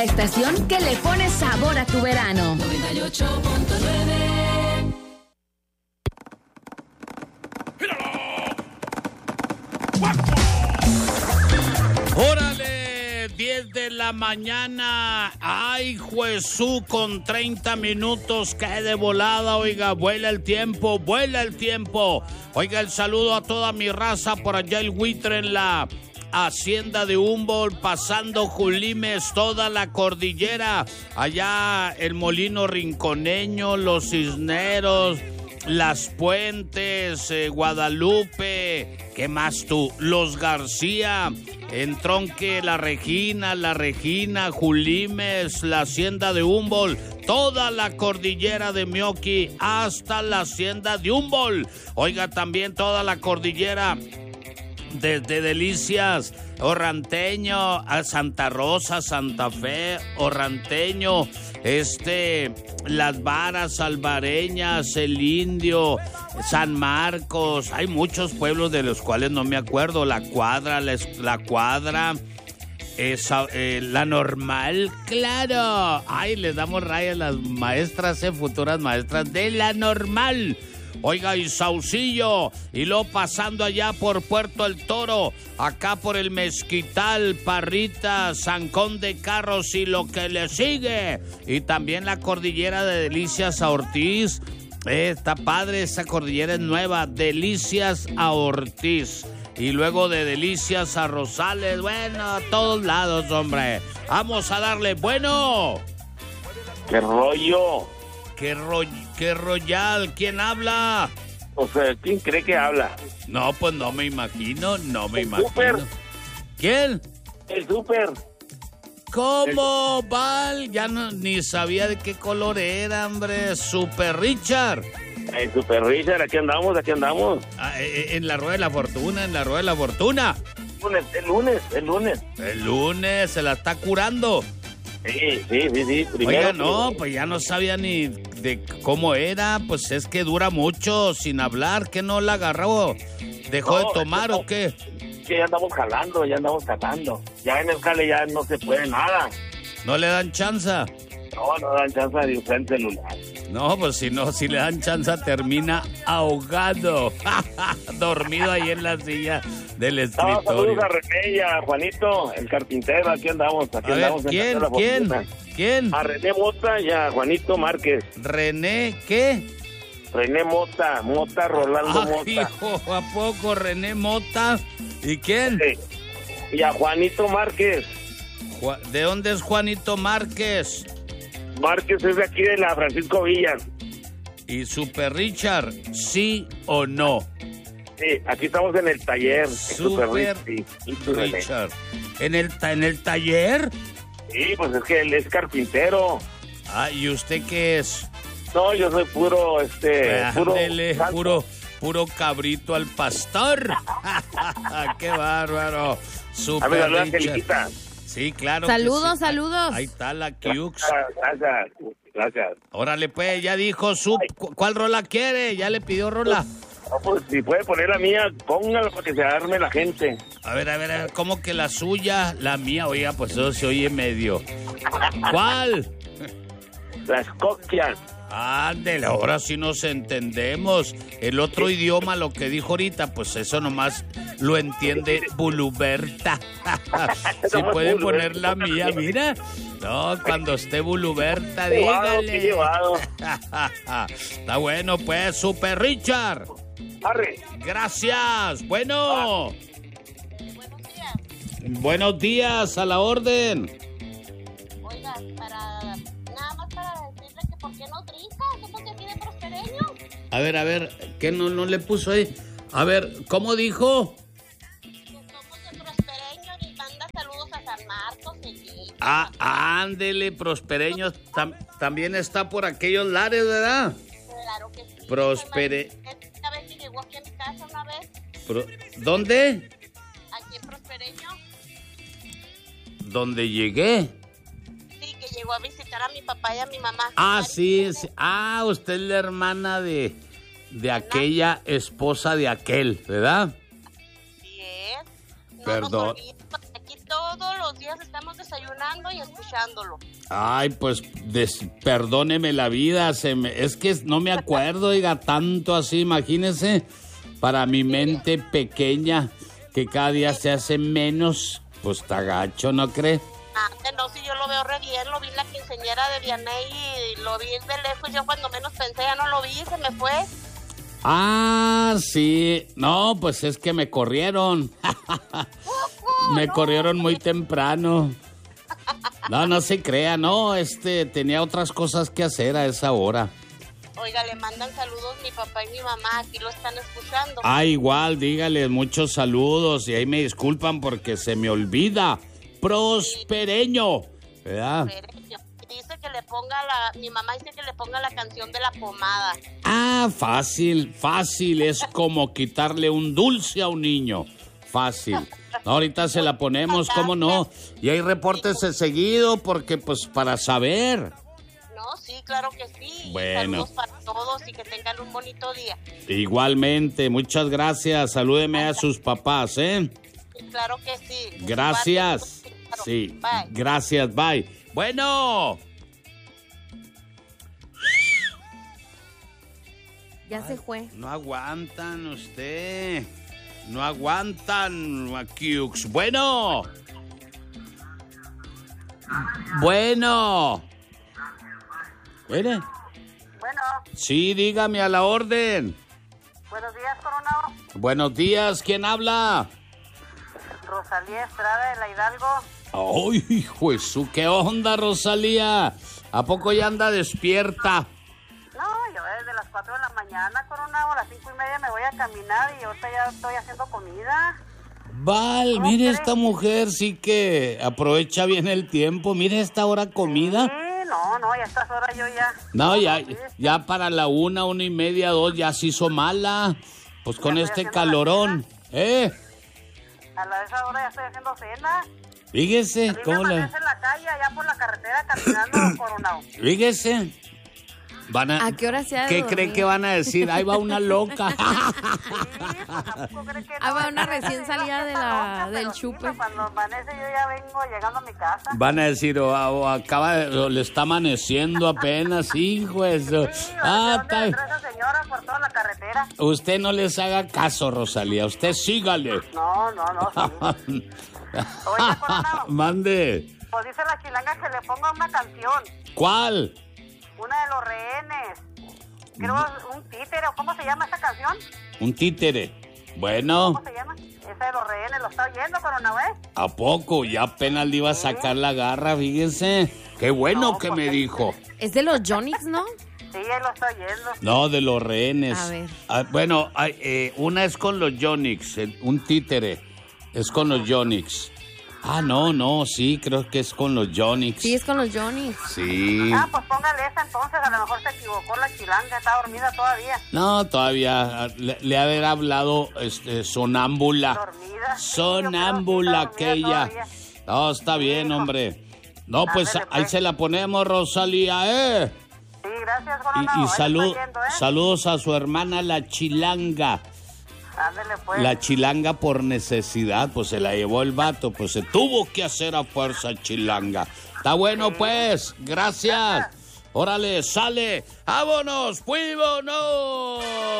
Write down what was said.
la estación que le pone sabor a tu verano. 98.9. ¡Órale! 10 de la mañana. ¡Ay, Jesús! Con 30 minutos. ¡Qué de volada! Oiga, vuela el tiempo, vuela el tiempo. Oiga, el saludo a toda mi raza por allá, el Buitre en la Hacienda de Humboldt, pasando Julimes, toda la cordillera. Allá el Molino Rinconeño, los Cisneros, Las Puentes, Guadalupe, ¿qué más tú? Los García, Entronque, La Regina, Julimes, la Hacienda de Humboldt, toda la cordillera de Mioqui hasta la Hacienda de Humboldt. Oiga, también toda la cordillera desde Delicias, Orranteño, a Santa Rosa, Santa Fe, Orranteño, Las Varas, Alvareñas, El Indio, San Marcos. Hay muchos pueblos de los cuales no me acuerdo. La Cuadra, La Normal, claro. Ay, les damos raya a las maestras, futuras maestras de La Normal. Oiga, y Saucillo, y luego pasando allá por Puerto El Toro, acá por el Mezquital, Parrita, Zancón de Carros y lo que le sigue. Y también la cordillera de Delicias a Ortiz. Está padre, esa cordillera es nueva, Delicias a Ortiz. Y luego de Delicias a Rosales, bueno, a todos lados, hombre. Vamos a darle, bueno. ¡Qué rollo! ¡Qué royal! ¿Quién habla? O sea, ¿quién cree que habla? No, pues no me imagino. Súper. ¿Quién? El Súper. ¿Cómo, Val? Ya no, ni sabía de qué color era, hombre. Super Richard. El Super Richard, aquí andamos. En la Rueda de la Fortuna. El lunes. El lunes, se la está curando. Sí. Oiga, no, pues ya no sabía ni de cómo era. Pues es que dura mucho sin hablar. ¿Qué no la agarró? ¿Dejó de tomar o qué? Que ya andamos jalando. Ya en el jale ya no se puede nada. ¿No le dan chanza? No dan chance de usar el celular. No, pues si le dan chanza termina ahogado. Dormido ahí en la silla del escritorio. Saludos a René y a Juanito, el carpintero. Aquí andamos. ¿Quién? A René Mota y a Juanito Márquez. ¿René qué? René Mota Rolando Mota. Hijo, ¿a poco René Mota? ¿Y quién? Sí. Y a Juanito Márquez. ¿De dónde es Juanito Márquez? Márquez es de aquí de la Francisco Villa. ¿Y Super Richard, sí o no? Sí, aquí estamos en el taller. Super Richard. ¿En el taller? Sí, pues es que él es carpintero. Ah, ¿y usted qué es? No, yo soy puro, puro cabrito al pastor. ¡Qué bárbaro! Super Richard. Sí, claro. Saludos, sí. saludos. Ahí está la Cux. Gracias. Órale, pues, ya dijo ¿cuál rola quiere? Ya le pidió rola. No, pues si puede poner la mía, póngala para que se arme la gente. A ver, ¿cómo que la suya? La mía, oiga, pues eso se oye medio. ¿Cuál? La Escocia. Ándele, ahora sí nos entendemos. El otro idioma, lo que dijo ahorita, pues eso nomás lo entiende Buluberta. Si pueden poner la mía, mira. No, cuando esté Buluberta, dígale. Llevado. Está bueno, pues, Super Richard. Arre. Gracias. Bueno. Buenos días, a la orden. Oiga, nada más para decirle que por qué no trinca, somos de aquí de Prospereño. A ver, ¿qué no le puso ahí? A ver, ¿cómo dijo? Que somos de Prospereño y manda saludos a San Marcos y... Ándele, Prospereños, también está por aquellos lares, ¿verdad? Claro que sí. Una vez que llegó aquí a mi casa una vez. ¿Dónde? Aquí en Prospereño. ¿Dónde llegué? Sí, que llegó a visitar a mi papá y a mi mamá. Sí. Usted es la hermana de aquella esposa de aquel, ¿verdad? Sí es. No Perdón. Aquí todos los días estamos desayunando y escuchándolo. Ay, pues perdóneme la vida, es que no me acuerdo, oiga, tanto así, imagínese, para mi mente pequeña, que cada día se hace menos, pues está gacho, ¿no cree? No, si yo lo veo re bien, lo vi en la quinceañera de Vianey y lo vi de lejos, yo cuando menos pensé ya no lo vi, se me fue. Ah, sí, no, pues es que me corrieron, me corrieron muy temprano. No se crea, no, tenía otras cosas que hacer a esa hora. Oiga, le mandan saludos mi papá y mi mamá, aquí lo están escuchando. Ah, igual, dígale muchos saludos y ahí me disculpan porque se me olvida. Prospereño, ¿verdad? Dice que le ponga mi mamá dice que le ponga la canción de la pomada. Ah, fácil, es como quitarle un dulce a un niño, fácil. Ahorita se la ponemos, ¿cómo no? Y hay reportes seguido porque pues para saber. No, sí, claro que sí. Bueno. Saludos para todos y que tengan un bonito día. Igualmente, muchas gracias, salúdeme a sus papás, ¿eh? Claro que sí. Gracias. Sí, bye. Gracias, bye. Bueno. Ya se fue. No aguantan usted. No aguantan, Maquiux. Bueno. ¿Mire? Bueno. Sí, dígame a la orden. Buenos días, Coronado. Buenos días, ¿quién habla? Rosalía Estrada de la Hidalgo. ¡Ay, hijo de su! ¿Qué onda, Rosalía? ¿A poco ya anda despierta? No, yo desde las 4 de la mañana, Coronado, a las 5:30 me voy a caminar y ahorita ya estoy haciendo comida. Mire, crees? esta mujer sí que aprovecha bien el tiempo. Mire, esta hora comida. Sí, no, ya a estas horas yo ya... No, ya para la 1:30, 2 ya se hizo mala. Pues con Ya este estoy haciendo calorón, A esa hora ya estoy haciendo cena. Fíjese, A mí me amanece en la calle, allá por la carretera, caminando, Coronado. Fíjese. ¿A qué hora se ha de ¿Qué dormir? cree que van a decir? Ahí va una loca. Sí, pues tampoco cree que Ahí va no, una es que recién yo salida que de está la- loca, del pero sí, chupe. pues, cuando amanece yo ya vengo llegando a mi casa. Van a decir, o le está amaneciendo apenas, hijo eso. Sí, ¿dónde está- vendrá esa señora por toda la carretera? Usted no les haga caso, Rosalía. Usted sígale. No, sí. Oye, Coronado, Mande. pues dice la chilanga que le ponga una canción, ¿Cuál? una de Los Rehenes. Creo un títere, ¿o cómo se llama esa canción? Un títere. Bueno, ¿Cómo se llama? Esa de Los Rehenes, ¿lo está oyendo, Coronado, ¿a poco? Ya apenas le iba a sacar la garra, fíjense. Qué bueno No, que porque- me dijo. Es de los Jonix, ¿no? Sí, él lo está oyendo. No, de los rehenes. A ver. Bueno, una es con los Yonix, un títere. Es con los Yonix. Ah, no, sí, creo que es con los Yonix. Sí, es con los Jonix. Sí. Ah, pues póngale esa entonces, a lo mejor se equivocó la chilanga, está dormida todavía. No, todavía le ha de haber hablado sonámbula. Dormida. Sonámbula Sí, yo creo que sí está aquella. dormida No, está bien, hijo. hombre. No, pues Ándale, ahí pues. se la ponemos, Rosalía, Sí, gracias, Coronado. Y ahí lo estoy oyendo, saludos a su hermana, la chilanga. Ándale, pues. La chilanga por necesidad, pues se la llevó el vato, pues se tuvo que hacer a fuerza chilanga. Está bueno, pues, gracias. Órale, sale, vámonos, fuímonos.